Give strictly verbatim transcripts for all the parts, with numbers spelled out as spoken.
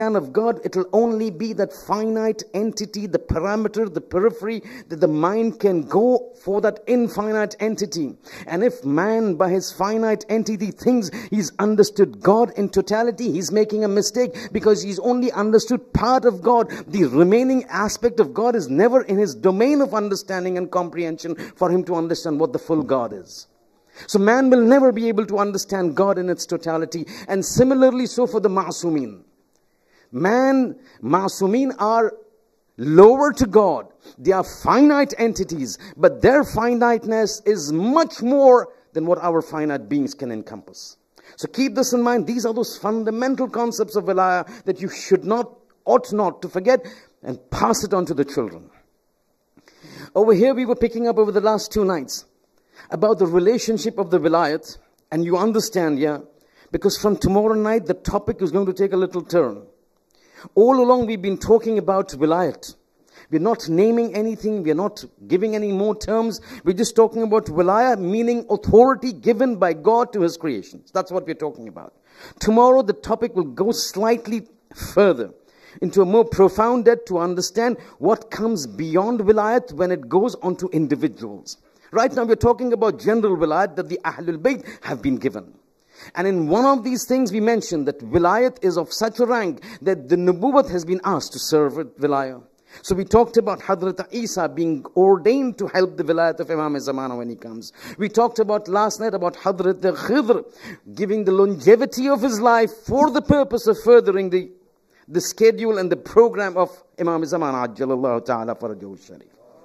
of God, it will only be that finite entity, the parameter, the periphery, that the mind can go for that infinite entity. And if man, by his finite entity, thinks he's understood God in totality, he's making a mistake, because he's only understood part of God. The remaining aspect of God is never in his domain of understanding and comprehension for him to understand what the full God is. So man will never be able to understand God in its totality. And similarly so for the Ma'sumin. Man, Ma'sumin are lower to God. They are finite entities, but their finiteness is much more than what our finite beings can encompass. So keep this in mind. These are those fundamental concepts of wilaya that you should not, ought not to forget, and pass it on to the children. Over here we were picking up over the last two nights about the relationship of the wilayat, and you understand, yeah, because from tomorrow night the topic is going to take a little turn. All along we've been talking about wilayat. We're not naming anything. We're not giving any more terms. We're just talking about wilayah, meaning authority given by God to his creations. That's what we're talking about. Tomorrow the topic will go slightly further into a more profound depth to understand what comes beyond wilayat when it goes on to individuals. Right now we're talking about general wilayat that the Ahlul Bayt have been given. And in one of these things we mentioned that wilayat is of such a rank that the nubuwwat has been asked to serve with wilayah. So we talked about Hadrat Isa being ordained to help the wilayat of Imam Zamana when he comes. We talked about last night about Hadrat Khidr giving the longevity of his life for the purpose of furthering the, the schedule and the program of Imam Zamana Ajjalallahu Ta'ala Farajahu Sharif.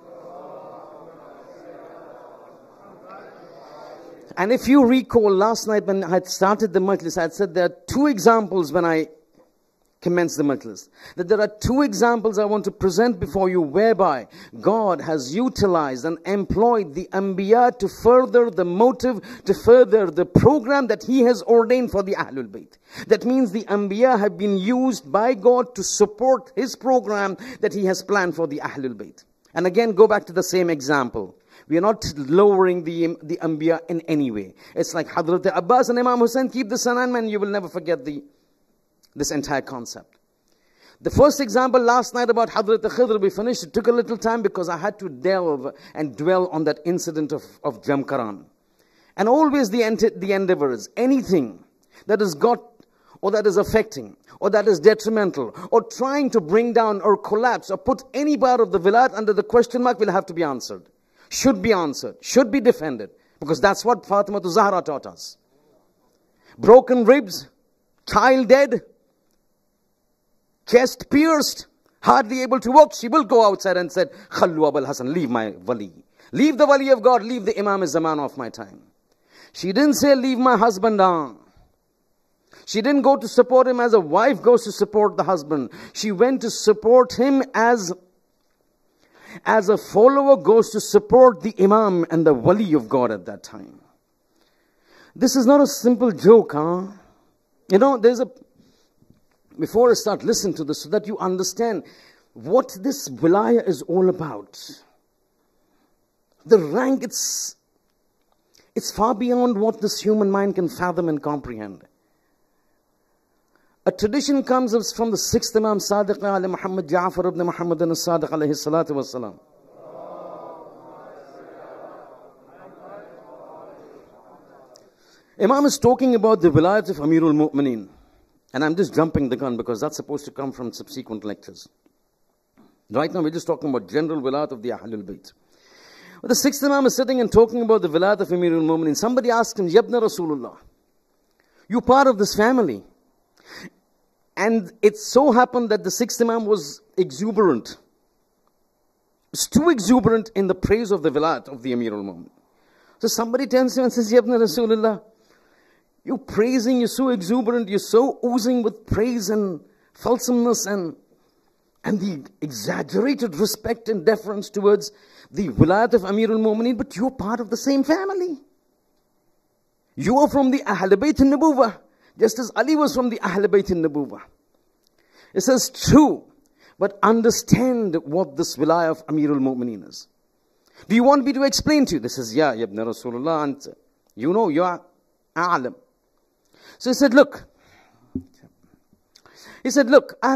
And if you recall last night when I had started the majlis, I had said there are two examples when I commenced the majlis. That there are two examples I want to present before you whereby God has utilized and employed the Anbiya to further the motive, to further the program that he has ordained for the Ahlul Bayt. That means the Anbiya have been used by God to support his program that he has planned for the Ahlul Bayt. And again, go back to the same example. We are not lowering the, the Anbiya in any way. It's like Hadrat Abbas and Imam Hussain, keep this in mind and you will never forget the, this entire concept. The first example last night about Hadrat Khidr, we finished. It took a little time because I had to delve and dwell on that incident of, of Jamkaran. And always the, ent the endeavor is anything that is got or that is affecting or that is detrimental or trying to bring down or collapse or put any part of the wilayat under the question mark will have to be answered. Should be answered, should be defended. Because that's what Fatima Zahra taught us. Broken ribs, child dead, chest pierced, hardly able to walk. She will go outside and said, Khallu Abul Hasan, leave my wali. Leave the wali of God, leave the Imam Zaman of my time. She didn't say, leave my husband on. She didn't go to support him as a wife goes to support the husband. She went to support him as as a follower goes to support the Imam and the Wali of God at that time. This is not a simple joke, huh? You know, there's a... Before I start, listen to this so that you understand what this wilayah is all about. The rank, it's... It's far beyond what this human mind can fathom and comprehend. A tradition comes from the sixth Imam Sadiq Ali Muhammad Ja'far ibn Muhammad al-Sadiq alayhi salatu wassalam. Imam is talking about the wilayat of Amirul Mu'mineen. And I'm just jumping the gun because that's supposed to come from subsequent lectures. Right now we're just talking about general wilayat of the Ahlul Bayt. But the sixth Imam is sitting and talking about the wilayat of Amirul Mu'mineen. Somebody asked him, Yabna Rasulullah, you part of this family. And it so happened that the sixth Imam was exuberant. It's too exuberant in the praise of the wilayat of the Amirul Mu'mineen. So somebody turns to him and says, Yabna Rasulullah, you're praising, you're so exuberant, you're so oozing with praise and fulsomeness and, and the exaggerated respect and deference towards the wilayat of Amirul Mu'mineen, but you're part of the same family. You are from the Ahl Bayt al-Nubuwwah. Just as Ali was from the Ahl Bayt al-Nubuwwah. It says, true, but understand what this wilayah of Amirul Mu'mineen is. Do you want me to explain to you? This is, yeah, Ibn Rasulullah, and you know, you are a'lam. So he said, look, He said, look, I